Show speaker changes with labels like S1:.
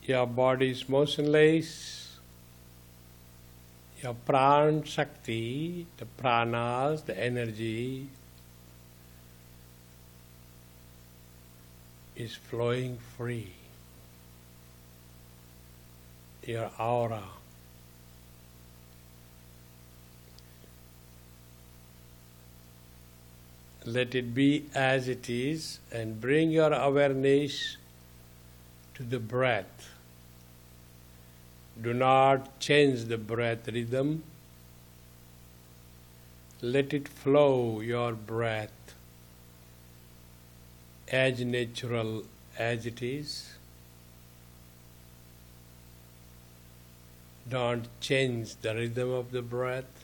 S1: Your body is motionless. Your prana shakti, the pranas, the energy, is flowing free. Your aura. Let it be as it is and bring your awareness to the breath. Do not change the breath rhythm. Let it flow, your breath, as natural as it is. Don't change the rhythm of the breath.